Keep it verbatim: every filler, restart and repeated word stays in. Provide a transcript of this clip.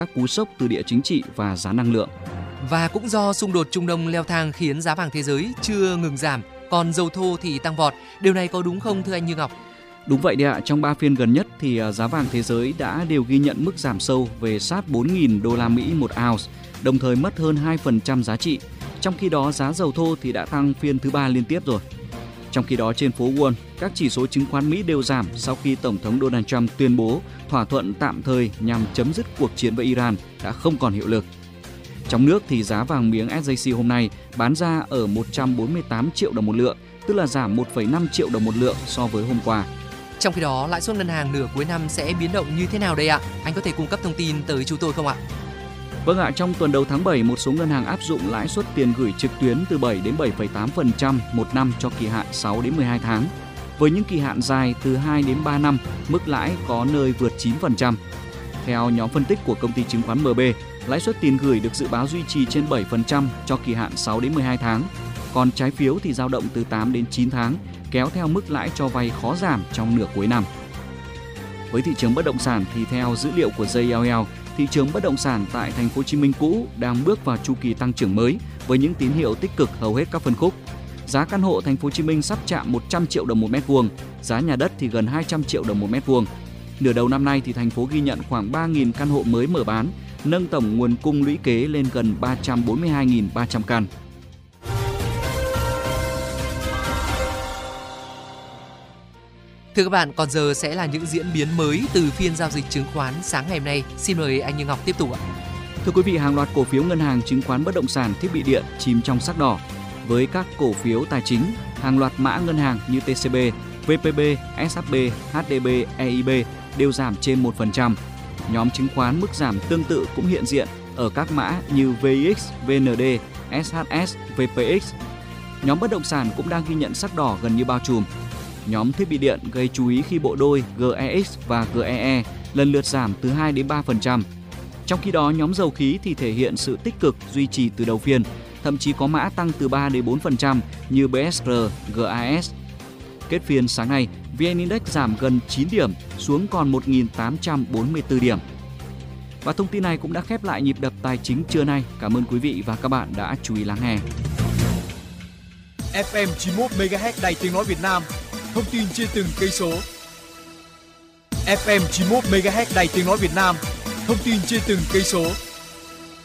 các cú sốc từ địa chính trị và giá năng lượng. Và cũng do xung đột Trung Đông leo thang khiến giá vàng thế giới chưa ngừng giảm, còn dầu thô thì tăng vọt. Điều này có đúng không thưa anh Như Ngọc? Đúng vậy đấy ạ, trong ba phiên gần nhất thì giá vàng thế giới đã đều ghi nhận mức giảm sâu về sát bốn nghìn đô la Mỹ một ounce, đồng thời mất hơn hai phần trăm giá trị. Trong khi đó giá dầu thô thì đã tăng phiên thứ ba liên tiếp rồi. Trong khi đó trên phố Wall, các chỉ số chứng khoán Mỹ đều giảm sau khi Tổng thống Donald Trump tuyên bố thỏa thuận tạm thời nhằm chấm dứt cuộc chiến với Iran đã không còn hiệu lực. Trong nước thì giá vàng miếng ét gi xê hôm nay bán ra ở một trăm bốn mươi tám triệu đồng một lượng, tức là giảm một phẩy năm triệu đồng một lượng so với hôm qua. Trong khi đó, lãi suất ngân hàng nửa cuối năm sẽ biến động như thế nào đây ạ? Anh có thể cung cấp thông tin tới chúng tôi không ạ? Vâng ạ, trong tuần đầu tháng bảy, một số ngân hàng áp dụng lãi suất tiền gửi trực tuyến từ bảy đến bảy phẩy tám phần trăm một năm cho kỳ hạn sáu đến mười hai tháng. Với những kỳ hạn dài từ hai đến ba năm, mức lãi có nơi vượt chín phần trăm. Theo nhóm phân tích của công ty chứng khoán em bê, lãi suất tiền gửi được dự báo duy trì trên bảy phần trăm cho kỳ hạn sáu đến mười hai tháng. Còn trái phiếu thì dao động từ tám đến chín tháng, kéo theo mức lãi cho vay khó giảm trong nửa cuối năm. Với thị trường bất động sản thì theo dữ liệu của gi eo eo, thị trường bất động sản tại thành phố Hồ Chí Minh cũ đang bước vào chu kỳ tăng trưởng mới với những tín hiệu tích cực hầu hết các phân khúc. Giá căn hộ thành phố Hồ Chí Minh sắp chạm một trăm triệu đồng một mét vuông, giá nhà đất thì gần hai trăm triệu đồng một mét vuông. Nửa đầu năm nay thì thành phố ghi nhận khoảng ba nghìn căn hộ mới mở bán, nâng tổng nguồn cung lũy kế lên gần ba trăm bốn mươi hai nghìn ba trăm căn. Thưa các bạn, còn giờ sẽ là những diễn biến mới từ phiên giao dịch chứng khoán sáng ngày hôm nay. Xin mời anh Như Ngọc tiếp tục ạ. Thưa quý vị, hàng loạt cổ phiếu ngân hàng, chứng khoán, bất động sản, thiết bị điện chìm trong sắc đỏ. Với các cổ phiếu tài chính, hàng loạt mã ngân hàng như tê xê bê, vê pê bê, ét hát bê, hát đê bê, e i bê đều giảm trên một phần trăm. Nhóm chứng khoán mức giảm tương tự cũng hiện diện ở các mã như vê i ích, vê en đê, ét hát ét, vê pê ích. Nhóm bất động sản cũng đang ghi nhận sắc đỏ gần như bao trùm. Nhóm thiết bị điện gây chú ý khi bộ đôi giê e ích và giê e e lần lượt giảm từ hai đến ba phần trăm. Trong khi đó, nhóm dầu khí thì thể hiện sự tích cực duy trì từ đầu phiên, thậm chí có mã tăng từ ba đến bốn phần trăm như bê ét rờ, giê a ét. Kết phiên sáng nay, vê en-Index giảm gần chín điểm xuống còn một nghìn tám trăm bốn mươi tư điểm. Và thông tin này cũng đã khép lại nhịp đập tài chính trưa nay. Cảm ơn quý vị và các bạn đã chú ý lắng nghe. ép em chín mươi mốt mê ga héc Đài Tiếng nói Việt Nam, thông tin trên từng cây số. ép em chín mươi mốt mê ga héc Đài Tiếng nói Việt Nam, thông tin trên từng cây số.